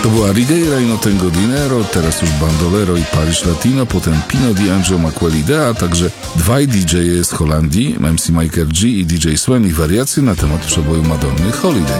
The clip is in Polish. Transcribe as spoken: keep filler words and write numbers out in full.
To była Rigeira i No Tengo Dinero, teraz już Bandolero i Paris Latino, potem Pino D'Angelo Maquelide, a także dwaj D J z Holandii, M C Michael G i D J Swen i wariacje na temat przeboju Madonny Holiday.